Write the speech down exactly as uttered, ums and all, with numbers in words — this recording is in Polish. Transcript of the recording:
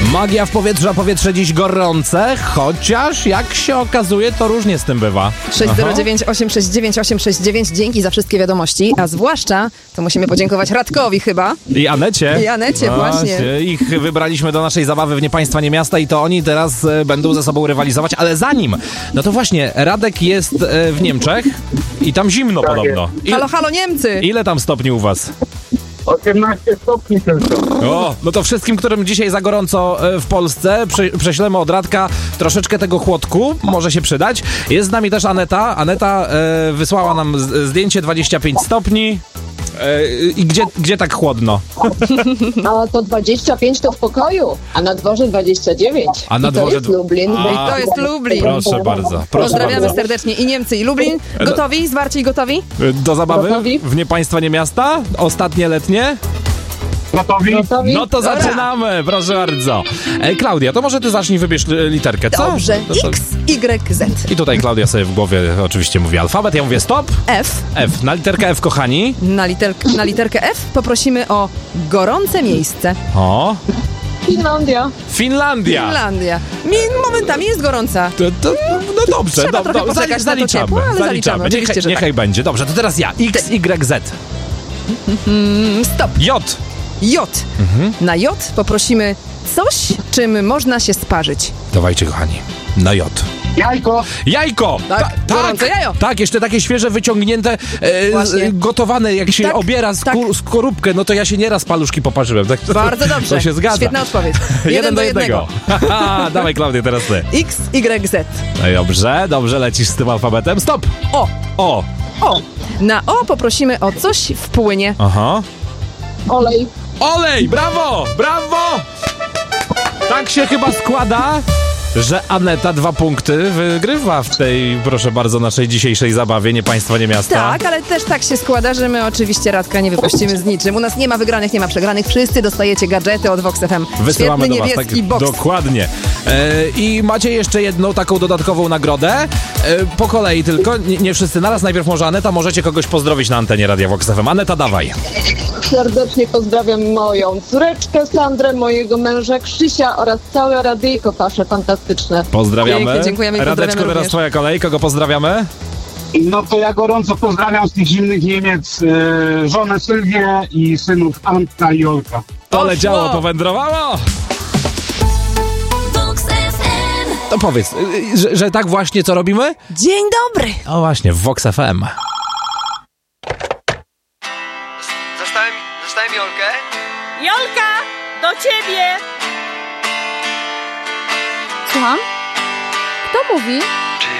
Magia w powietrzu, a powietrze dziś gorące, chociaż jak się okazuje, to różnie z tym bywa. sześć zero dziewięć osiem sześć dziewięć osiem sześć dziewięć, dzięki za wszystkie wiadomości, a zwłaszcza to musimy podziękować Radkowi chyba. I Anecie. I Anecie, właśnie. Ich wybraliśmy do naszej zabawy w Nie Państwa, Nie Miasta i to oni teraz e, będą ze sobą rywalizować, ale zanim, no to właśnie, Radek jest e, w Niemczech i tam zimno Tak podobno. Il, Halo, halo Niemcy! ile tam stopni u was? osiemnaście stopni tylko. O, no to wszystkim, którym dzisiaj za gorąco e, w Polsce, prze, prześlemy od Radka troszeczkę tego chłodku, może się przydać. Jest z nami też Aneta. Aneta e, wysłała nam z, zdjęcie dwadzieścia pięć stopni. E, I gdzie, gdzie tak chłodno? A to dwadzieścia pięć to w pokoju, a na dworze dwadzieścia dziewięć. A na I to dworze jest d- Lublin. A. I to jest Lublin. Proszę bardzo. Proszę Pozdrawiamy bardzo. serdecznie i Niemcy, i Lublin. Gotowi? Zwarci i gotowi? Do zabawy Gotowi? w Nie Państwa, Nie Miasta? Ostatnie letnie? Gotowi? Gotowi? No to Dobra. zaczynamy, proszę bardzo. E, Klaudia, to może ty zacznij, wybierz e, literkę, co? Dobrze. No to- X, Y, Z. I tutaj Klaudia sobie w głowie oczywiście mówi alfabet, ja mówię stop. F. F, na literkę F, kochani. Na, literk- na literkę F poprosimy o gorące miejsce. O, Finlandia. Finlandia. Finlandia. Mi momentami jest gorąca. To, to, no dobrze, Trzeba do, trochę do, poczekać na to zaliczamy, ciepło, ale zaliczamy, zaliczamy. oczywiście, Niechaj, że niechaj będzie. Dobrze, to teraz ja. X, Y, Z. Mm, Stop. J. J. Mhm. Na J poprosimy coś, czym można się sparzyć. Dawajcie, kochani, na J. Jajko. Jajko! Tak, gorące jajo. Tak, jeszcze takie świeże, wyciągnięte, e, Właśnie. z, gotowane, jak się Tak, obiera skór, skorupkę, no to ja się nieraz paluszki poparzyłem. Tak, Bardzo dobrze. To się zgadza. Świetna odpowiedź. Jeden do jednego. Haha, dawaj, Klaudia, teraz ty. X, Y, Z. No i dobrze, dobrze lecisz z tym alfabetem. Stop! O. O! O. Na O poprosimy o coś w płynie. Aha. Olej. Olej! Brawo! Brawo! Tak się chyba składa, że Aneta dwa punkty wygrywa w tej, proszę bardzo, naszej dzisiejszej zabawie Nie Państwa, Nie Miasta. Tak, ale też tak się składa, że my oczywiście Radka nie wypuścimy z niczym. U nas nie ma wygranych, nie ma przegranych. Wszyscy dostajecie gadżety od Vox F M. Wysyłamy Świetny do was, niebieski tak, box. dokładnie. E, I macie jeszcze jedną taką dodatkową nagrodę. E, po kolei tylko, nie, nie wszyscy naraz. Najpierw może Aneta, możecie kogoś pozdrowić na antenie Radia Vox F M. Aneta, dawaj. Serdecznie pozdrawiam moją córeczkę Sandrę, mojego męża Krzysia oraz całe radyjko wasze fantastyczne. Pozdrawiamy. Pięknie, dziękujemy i Radeczko, pozdrawiamy teraz również. twoja kolej. Kogo pozdrawiamy? No to ja gorąco pozdrawiam z tych zimnych Niemiec e, żonę Sylwię i synów Antka i Olka. To Poszło. leciało, powędrowało. To powiedz, y, że, że tak właśnie co robimy? Dzień dobry. O właśnie, w Vox F M. Zostałem, zostałem Jolkę. Jolka, do ciebie! Słucham? Kto mówi?